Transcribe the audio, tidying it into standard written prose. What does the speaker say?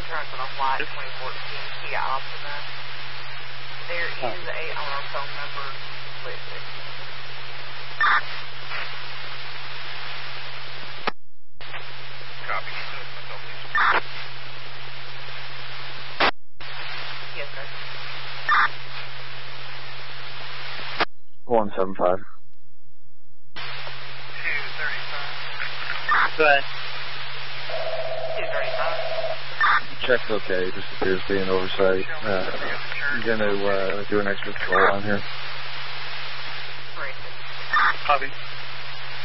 insurance on a flight 2014 Kia Optima. There is a owner phone number listed. Copy. Yes, sir. 175. 235. Go ahead. 235. Check's okay. Just appears to be an oversight. I'm going to do an extra patrol on here. Great. Copy.